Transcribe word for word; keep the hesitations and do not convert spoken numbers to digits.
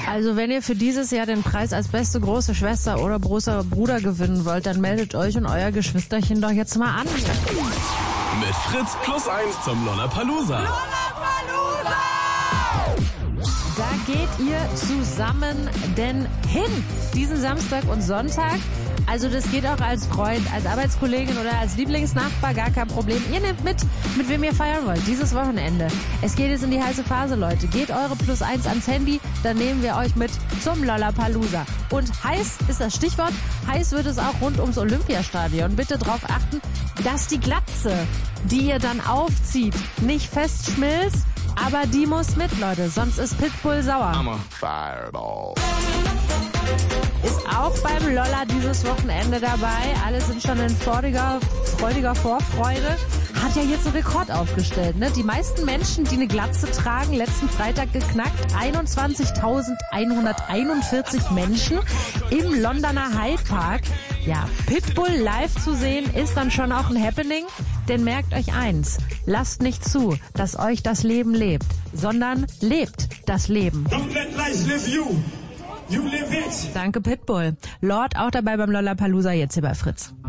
Also wenn ihr für dieses Jahr den Preis als beste große Schwester oder großer Bruder gewinnen wollt, dann meldet euch und euer Geschwisterchen doch jetzt mal an. Mit Fritz plus eins zum Lollapalooza. Lollapalooza! Da geht ihr zusammen denn hin, diesen Samstag und Sonntag. Also das geht auch als Freund, als Arbeitskollegin oder als Lieblingsnachbar, gar kein Problem. Ihr nehmt mit, mit wem ihr feiern wollt, dieses Wochenende. Es geht jetzt in die heiße Phase, Leute. Geht eure plus eins ans Handy, dann nehmen wir euch mit zum Lollapalooza. Und heiß ist das Stichwort, heiß wird es auch rund ums Olympiastadion. Bitte darauf achten, dass die Glatze, die ihr dann aufzieht, nicht fest schmilzt, aber die muss mit, Leute, sonst ist Pitbull sauer. I'm a fireball. Ist auch beim Lolla dieses Wochenende dabei. Alle sind schon in freudiger, freudiger Vorfreude. Hat ja jetzt einen Rekord aufgestellt, ne? Die meisten Menschen, die eine Glatze tragen, letzten Freitag geknackt. einundzwanzigtausendeinhunderteinundvierzig Menschen im Londoner Hyde Park. Ja, Pitbull live zu sehen ist dann schon auch ein Happening. Denn merkt euch eins, lasst nicht zu, dass euch das Leben lebt, sondern lebt das Leben. Don't let life live you. You live it. Danke Pitbull. Lord auch dabei beim Lollapalooza, jetzt hier bei Fritz.